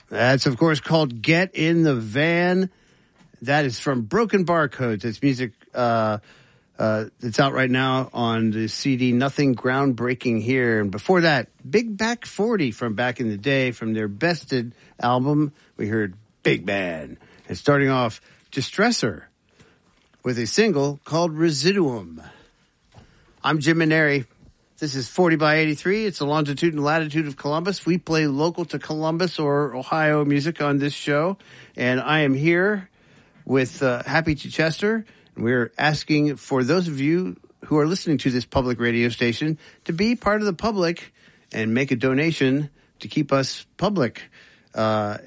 That's, of course, called Get in the Van. That is from Broken Barcodes. It's music it's out right now on the CD Nothing Groundbreaking Here. And before that, Big Back 40 from back in the day, from their Bested album, we heard Big Man. And starting off, Distressor with a single called Residuum. I'm Jim Maneri. This is 40 by 83. It's the longitude and latitude of Columbus. We play local to Columbus or Ohio music on this show. And I am here with Happy Chichester. And we're asking for those of you who are listening to this public radio station to be part of the public and make a donation to keep us public. All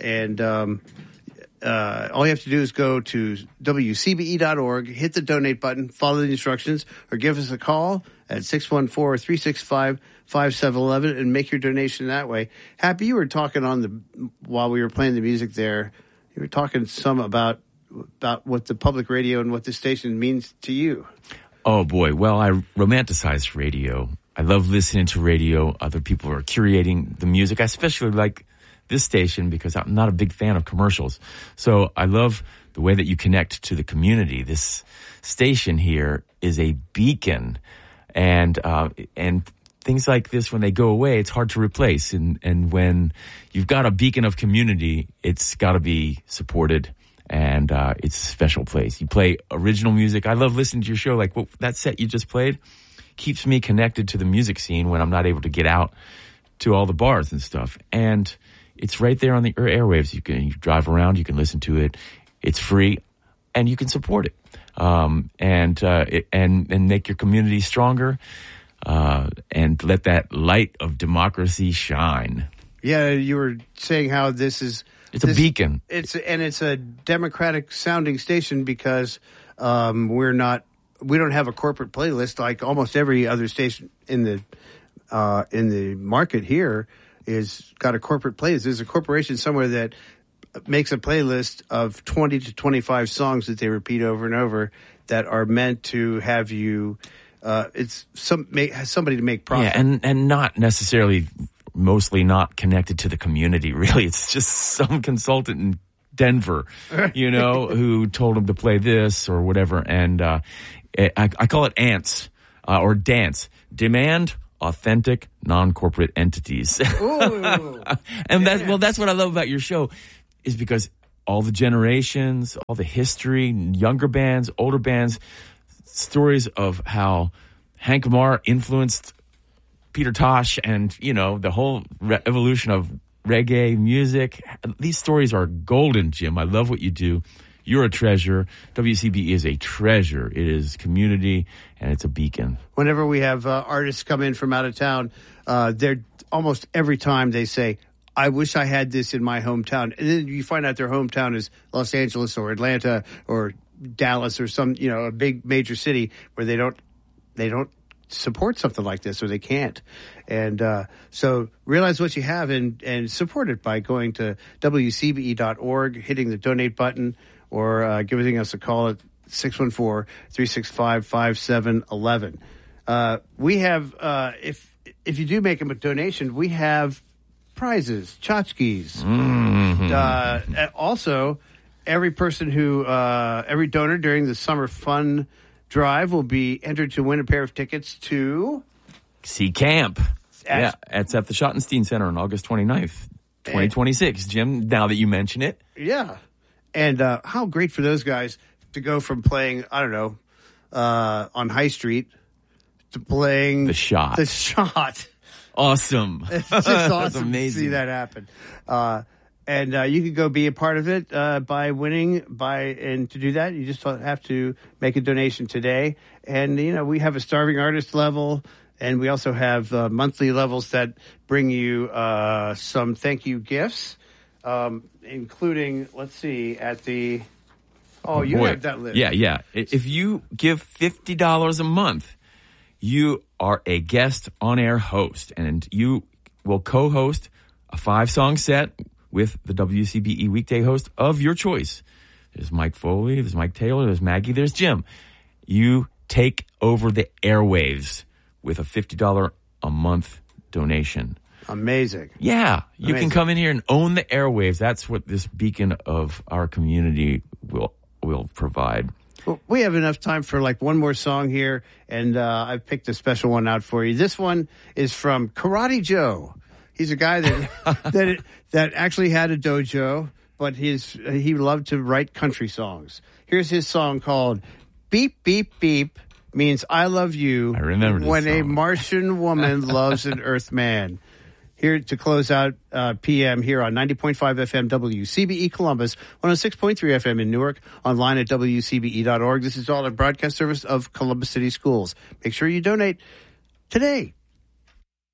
you have to do is go to WCBE.org, hit the donate button, follow the instructions, or give us a call at 614-365-5711 and make your donation that way. Happy, you were talking while we were playing the music there, you were talking some about what the public radio and what the station means to you. Oh, boy. Well, I romanticize radio. I love listening to radio. Other people are curating the music. I especially like this station because I'm not a big fan of commercials. So I love the way that you connect to the community. This station here is a beacon, and things like this, when they go away, it's hard to replace. And when you've got a beacon of community, it's got to be supported, and it's a special place. You play original music. I love listening to your show. Like that set you just played keeps me connected to the music scene when I'm not able to get out to all the bars and stuff. And it's right there on the airwaves. You drive around, you can listen to it. It's free, and you can support it, and make your community stronger, and let that light of democracy shine. Yeah, you were saying how it's a beacon. It's a democratic sounding station because we don't have a corporate playlist like almost every other station in the market here. Is got a corporate playlist. There's a corporation somewhere that makes a playlist of 20 to 25 songs that they repeat over and over that are meant to have you. Somebody to make profit. Yeah, and not necessarily, mostly not connected to the community. Really, it's just some consultant in Denver, who told them to play this or whatever. And I call it ants or dance. Demand authentic, non-corporate entities. Ooh, and that's what I love about your show, is because all the generations, all the history, younger bands, older bands, stories of how Hank Marr influenced Peter Tosh and, the whole evolution of reggae music. These stories are golden, Jim. I love what you do. You're a treasure. WCBE is a treasure. It is community, and it's a beacon. Whenever we have artists come in from out of town, they're almost every time they say, I wish I had this in my hometown. And then you find out their hometown is Los Angeles or Atlanta or Dallas or some, a big major city where they don't support something like this, or they can't. And so realize what you have and support it by going to WCBE.org, hitting the donate button, or giving us a call at 614-365-5711. We have, if you do make a donation, we have prizes, tchotchkes. Mm-hmm. Also, every person every donor during the Summer Fun Drive will be entered to win a pair of tickets to Sea Camp. It's at the Schottenstein Center on August 29th, 2026. Jim, now that you mention it. Yeah. And how great for those guys to go from playing, I don't know, on High Street to playing The Shot. The Shot. Awesome. It's just awesome. That's amazing. To see that happen. And you can go be a part of it by winning. And to do that, you just have to make a donation today. And, we have a starving artist level, and we also have monthly levels that bring you some thank you gifts. Including, let's see, at the... Oh, you have that list. Yeah. If you give $50 a month, you are a guest on-air host, and you will co-host a 5-song set with the WCBE weekday host of your choice. There's Mike Foley, there's Mike Taylor, there's Maggie, there's Jim. You take over the airwaves with a $50 a month donation. Amazing. Yeah, you Amazing. can come in here and own the airwaves. That's what this beacon of our community will provide. Well, we have enough time for like one more song here, and I've picked a special one out for you. This one is from Karate Joe. He's a guy that that actually had a dojo, but he loved to write country songs. Here's his song called "Beep Beep Beep," means "I love you." I remember this when a song. Martian woman loves an Earthman. Here to close out PM here on 90.5 FM WCBE Columbus, 106.3 FM in Newark, online at WCBE.org. This is all a broadcast service of Columbus City Schools. Make sure you donate today.